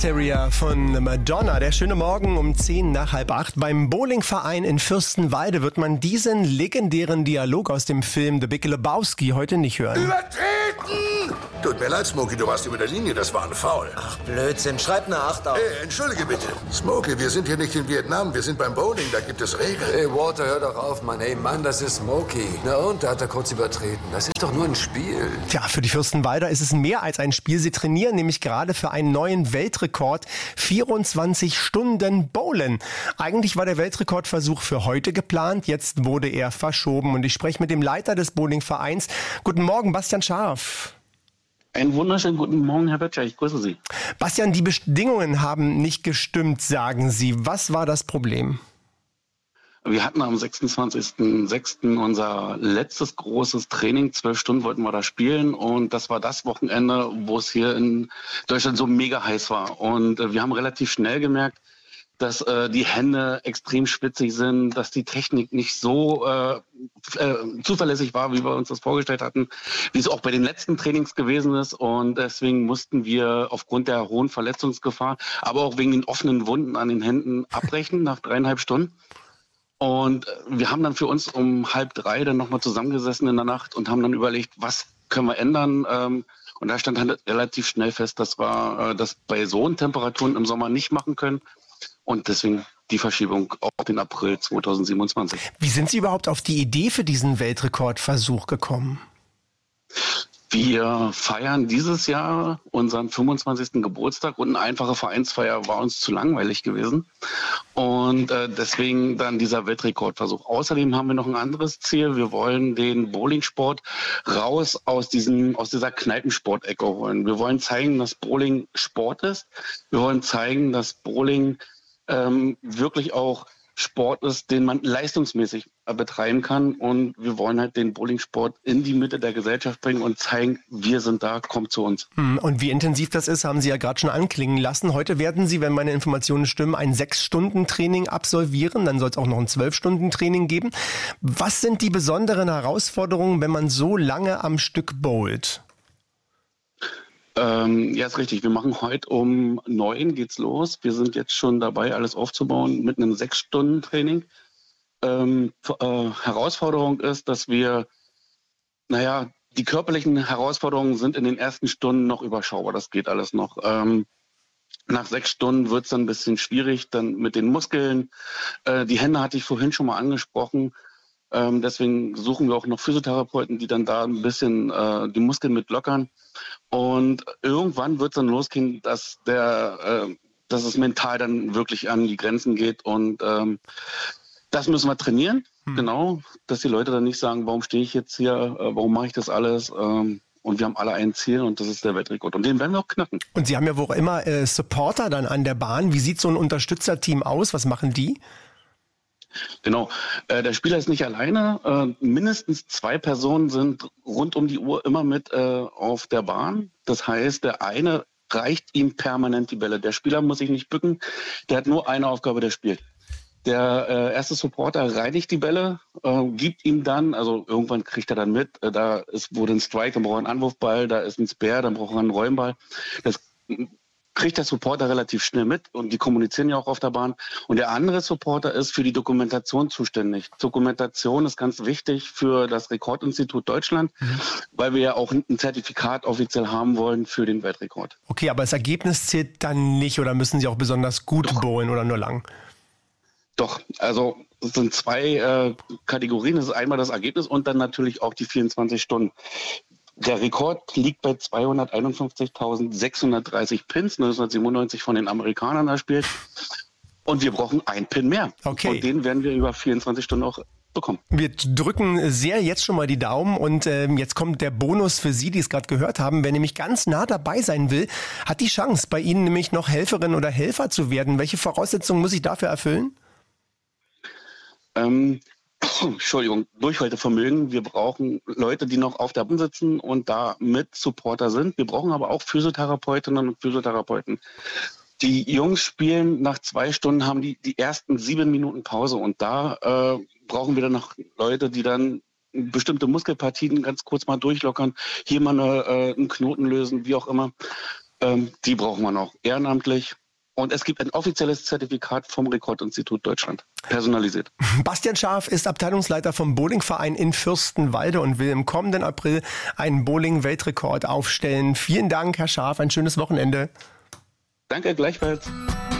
Hysteria von Madonna. Der schöne Morgen um 7:50. Beim Bowlingverein in Fürstenwalde wird man diesen legendären Dialog aus dem Film The Big Lebowski heute nicht hören. Übertreten! Tut mir leid, Smokey, du warst über der Linie, das war ein Foul. Ach, Blödsinn, schreib eine 8 auf. Hey, entschuldige bitte. Smokey, wir sind hier nicht in Vietnam, wir sind beim Bowling, da gibt es Regeln. Hey, Walter, hör doch auf, Mann. Hey, Mann, das ist Smokey. Na und, da hat er kurz übertreten. Das ist doch nur ein Spiel. Tja, für die Fürstenwalder ist es mehr als ein Spiel. Sie trainieren nämlich gerade für einen neuen Weltrekord. 24 Stunden Bowlen. Eigentlich war der Weltrekordversuch für heute geplant, jetzt wurde er verschoben. Und ich spreche mit dem Leiter des Bowlingvereins. Guten Morgen, Bastian Scharf. Einen wunderschönen guten Morgen, Herr Böttcher, ich grüße Sie. Bastian, die Bedingungen haben nicht gestimmt, sagen Sie. Was war das Problem? Wir hatten am 26.06. unser letztes großes Training. 12 Stunden wollten wir da spielen. Und das war das Wochenende, wo es hier in Deutschland so mega heiß war. Und wir haben relativ schnell gemerkt, dass die Hände extrem schwitzig sind, dass die Technik nicht so zuverlässig war, wie wir uns das vorgestellt hatten, wie es auch bei den letzten Trainings gewesen ist. Und deswegen mussten wir aufgrund der hohen Verletzungsgefahr, aber auch wegen den offenen Wunden an den Händen abbrechen nach 3,5 Stunden. Und wir haben dann für uns um 2:30 dann nochmal zusammengesessen in der Nacht und haben dann überlegt, was können wir ändern. Und da stand halt relativ schnell fest, dass wir das bei so hohen Temperaturen im Sommer nicht machen können. Und deswegen die Verschiebung auf den April 2027. Wie sind Sie überhaupt auf die Idee für diesen Weltrekordversuch gekommen? Wir feiern dieses Jahr unseren 25. Geburtstag und eine einfache Vereinsfeier war uns zu langweilig gewesen. Und deswegen dann dieser Weltrekordversuch. Außerdem haben wir noch ein anderes Ziel. Wir wollen den Bowlingsport raus aus dieser Kneipensport-Ecke holen. Wir wollen zeigen, dass Bowling Sport ist. Wir wollen zeigen, dass Bowling wirklich auch Sport ist, den man leistungsmäßig betreiben kann. Und wir wollen halt den Bowlingsport in die Mitte der Gesellschaft bringen und zeigen, wir sind da, kommt zu uns. Und wie intensiv das ist, haben Sie ja gerade schon anklingen lassen. Heute werden Sie, wenn meine Informationen stimmen, ein 6-Stunden-Training absolvieren. Dann soll es auch noch ein 12-Stunden-Training geben. Was sind die besonderen Herausforderungen, wenn man so lange am Stück bowlt? Ja, ist richtig. Wir machen heute um 9 geht's los. Wir sind jetzt schon dabei, alles aufzubauen mit einem 6-Stunden-Training. Herausforderung ist, dass wir, die körperlichen Herausforderungen sind in den ersten Stunden noch überschaubar. Das geht alles noch. Nach 6 Stunden wird's dann ein bisschen schwierig, dann mit den Muskeln. Die Hände hatte ich vorhin schon mal angesprochen. Deswegen suchen wir auch noch Physiotherapeuten, die dann da ein bisschen die Muskeln mit lockern. Und irgendwann wird es dann losgehen, dass es mental dann wirklich an die Grenzen geht. Und das müssen wir trainieren, genau, dass die Leute dann nicht sagen, warum stehe ich jetzt hier, warum mache ich das alles? Und wir haben alle ein Ziel und das ist der Weltrekord. Und den werden wir auch knacken. Und Sie haben ja wo auch immer Supporter dann an der Bahn. Wie sieht so ein Unterstützerteam aus? Was machen die? Genau, der Spieler ist nicht alleine. Mindestens 2 Personen sind rund um die Uhr immer mit auf der Bahn. Das heißt, der eine reicht ihm permanent die Bälle. Der Spieler muss sich nicht bücken, der hat nur eine Aufgabe, der spielt. Der erste Supporter reinigt die Bälle, gibt ihm dann, also irgendwann kriegt er dann mit, wurde ein Strike, dann braucht er einen Anwurfball, da ist ein Spare, dann braucht er einen Räumball. Das kriegt der Supporter relativ schnell mit und die kommunizieren ja auch auf der Bahn. Und der andere Supporter ist für die Dokumentation zuständig. Dokumentation ist ganz wichtig für das Rekordinstitut Deutschland, weil wir ja auch ein Zertifikat offiziell haben wollen für den Weltrekord. Okay, aber das Ergebnis zählt dann nicht oder müssen Sie auch besonders gut bowlen oder nur lang? Doch, also es sind 2 Kategorien. Das ist einmal das Ergebnis und dann natürlich auch die 24 Stunden. Der Rekord liegt bei 251.630 Pins, 1997 von den Amerikanern erspielt. Und wir brauchen einen Pin mehr. Okay. Und den werden wir über 24 Stunden auch bekommen. Wir drücken sehr jetzt schon mal die Daumen und jetzt kommt der Bonus für Sie, die es gerade gehört haben. Wer nämlich ganz nah dabei sein will, hat die Chance, bei Ihnen nämlich noch Helferin oder Helfer zu werden. Welche Voraussetzungen muss ich dafür erfüllen? Entschuldigung, Durchhaltevermögen. Wir brauchen Leute, die noch auf der Bahn sitzen und da mit Supporter sind. Wir brauchen aber auch Physiotherapeutinnen und Physiotherapeuten. Die Jungs spielen nach 2 Stunden, haben die ersten 7 Minuten Pause und da brauchen wir dann noch Leute, die dann bestimmte Muskelpartien ganz kurz mal durchlockern, hier mal einen Knoten lösen, wie auch immer. Die brauchen wir noch ehrenamtlich. Und es gibt ein offizielles Zertifikat vom Rekordinstitut Deutschland, personalisiert. Bastian Scharf ist Abteilungsleiter vom Bowlingverein in Fürstenwalde und will im kommenden April einen Bowling-Weltrekord aufstellen. Vielen Dank, Herr Scharf, ein schönes Wochenende. Danke, gleichfalls.